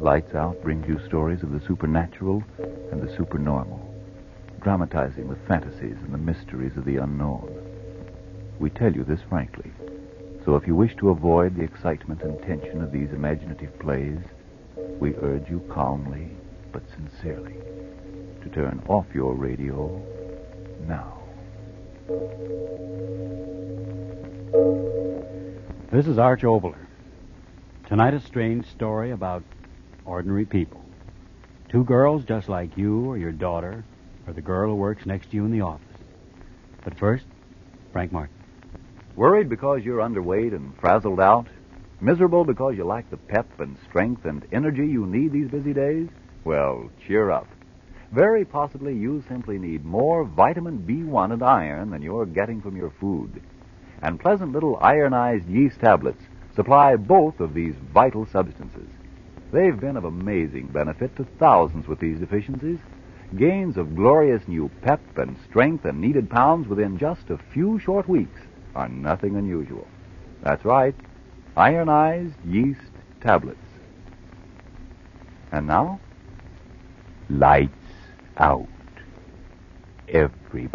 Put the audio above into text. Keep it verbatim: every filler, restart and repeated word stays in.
Lights Out brings you stories of the supernatural and the supernormal, dramatizing the fantasies and the mysteries of the unknown. We tell you this frankly, so if you wish to avoid the excitement and tension of these imaginative plays, we urge you calmly but sincerely to turn off your radio now. This is Arch Obler. Tonight, a strange story about ordinary people. Two girls just like you or your daughter or the girl who works next to you in the office. But first, Frank Martin. Worried because you're underweight and frazzled out? Miserable because you lack the pep and strength and energy you need these busy days? Well, cheer up. Very possibly you simply need more vitamin B one and iron than you're getting from your food. And pleasant little ironized yeast tablets supply both of these vital substances. They've been of amazing benefit to thousands with these deficiencies. Gains of glorious new pep and strength and needed pounds within just a few short weeks are nothing unusual. That's right, ironized yeast tablets. And now, lights out. Everybody.